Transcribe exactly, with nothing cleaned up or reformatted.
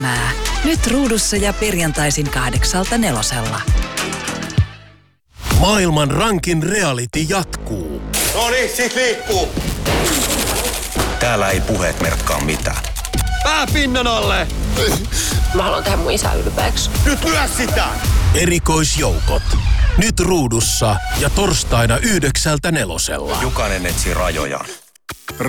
Mää. Nyt ruudussa ja perjantaisin kahdeksalta nelosella. Maailman rankin reality jatkuu. Noniin, sit liikkuu. Täällä ei puheet merkkaa mitään. Pää pinnan alle! Mä haluan tehdä mun isä ylpeäksi. Nyt lyö sitä! Erikoisjoukot. Nyt ruudussa ja torstaina yhdeksältä nelosella. Jokainen etsii rajojaan.